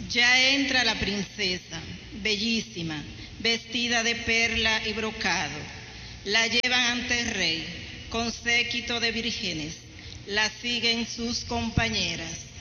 Ya entra la princesa, bellísima, vestida de perla y brocado. La llevan ante el rey, con séquito de vírgenes. La siguen sus compañeras.